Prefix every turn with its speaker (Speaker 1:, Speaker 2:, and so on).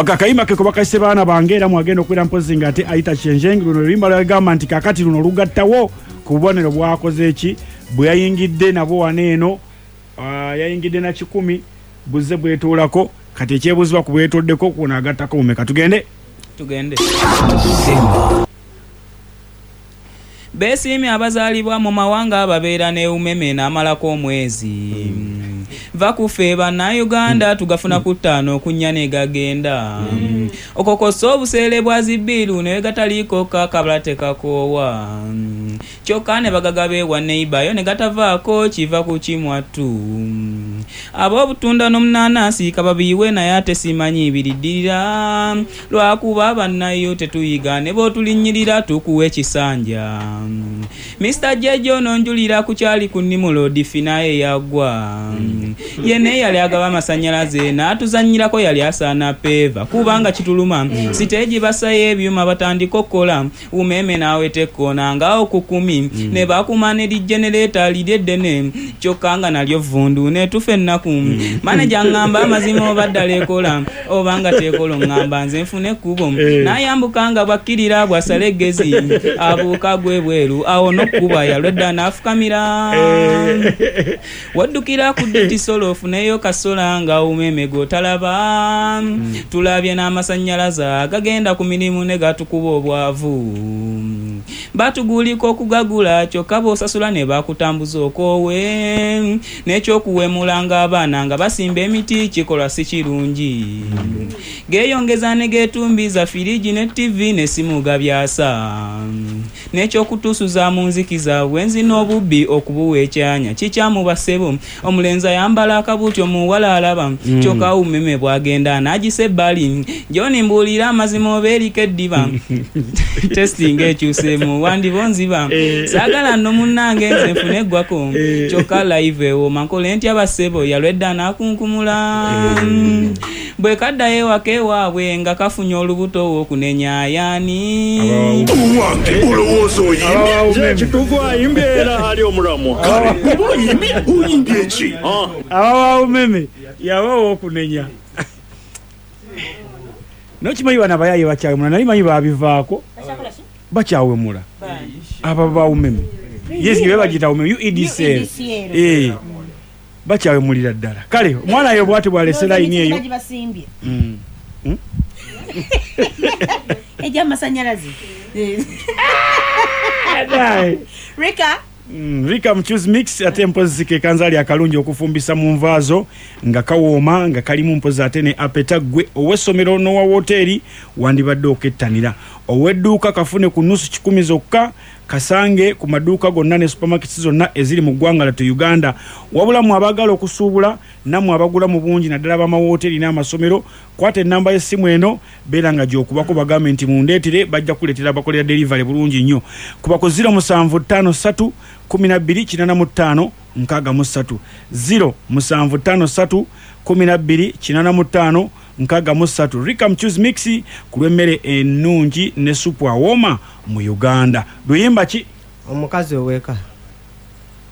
Speaker 1: akakayima ke kuba kaise baana bange era mwagenda okwera mpozi ngate ayita chenjeng luno limba lwa gamba kakati luno lugattawo ku bubonero bwakoze eki bwe yayingidde nabo waneeno yayingidde na 10 buzze bwetoolako kati ekyebuzibwa ku bwetoddeko kuno agattako mumeka tugende
Speaker 2: Beesiimye abazaalibwa mu mawanga ababeera ne umeme n'amalako omwezi vakufe bannayuganda tugafuna ku 5 okunya ne gagenda okokosa obuseere bwa zibbiru ne gataliiko kakabula tekakoowa kyokka ne bagagabeewa neibayo ne gatavaako kiva ku kimwattu ab'obutunda n'omunaanansi kababiyiwe naye ate simanyi biriddirira lwakuba bannayo tetuyiga ne b'otulinnyirira tukuwa ekisanja Mr. Jejo nonjulira ku kyali ku Nimuro difinaye yagwa yene yali agaba amasanyalaze n'atuzannyirako yali asaana peva kubanga kituluma siteegi basayo ebyuma batandika okukola umeme nawe tekkoona ngaawo ku 10 ne bakuma ne ligenereta liddene kyokka nga nalyo vundu ne tufe ennaku maneja ngamba amazima obaddala ekola obanga tekola ngamba nze nfune ekkubo n'ayambuka nga bwakkirira bwasala eggezi abuuka gwe bweru awo n'okkuba yalwedda n'afukamira waddukira ku disolo ofuneyo kasola nga umeme gotalaba tulabye n'amasannyalaze agagenda ku mirimu ne gatukuba obwavu batuguliko okugagula kyokka b'osasula ne bakutambuza okoowe n'ekyokuwemulanga abaana nga basimba emiti kikolwa si kirungi geeyongeza ne geetumbiza firiji ne TV ne simu gabyasa n'ekyokutuusuza mu nzikiza bwenzi n'obubbi okubuwa ekyanya kikyamu basebo omulenzi ayambala akabuuti omuwala alaba kyokka umeme bwagenda n'agisa ebbali John mbuulira amazima oba eriko eddiba testing ekyuseemu wandibonziba saagala nno munnange nze nfune eggwako kyokka live ewo mankole ntya basebo yalwedda n'akunkumula bwe kaddayo ewaka ewaabwe nga kafunye olubuto okunenya ayaani
Speaker 3: wange olowooza oyimbye kituufu ayimbeera ali omulamu kale oyimbye ki
Speaker 1: abawa umeme yabawo okunenya nokimanyi bana bayaye bakyawemula nali manyi babivaako bakyawemula ababa umeme yes nge bagita umeme UEDCL bakyawemulira ddala kale omwana yo bwati bwalese layini eyo
Speaker 4: eja masanyalazi
Speaker 1: Rika mchuzi mix ate mpozi ke kanzali akalungi okufumbisa mu nvaazo nga kawooma nga kalimu mpozi ate ne apeta gwe owesomero no wa hoteli wandibadde okettanira owedduuka kafune ku nusu 10 zokka kasange ku maduuka gonna ne supermarkets zonna eziri mu ggwanga la Uganda wabula mu abagala okusuubula namwe abagula mu bungi naddala b'amahoteli n'amasomero kwate ennamba y'essimu eno beera nga gy'okubako bagavumenti mundeetere bajja kuleetera bakolera delivery bulungi nnyo kuba ku 0753 12 85 0753 12 85 Rika mchuzi mixi kulwemmere ennungi ne supu awooma mu Uganda luyimba ki
Speaker 5: omukazi oweka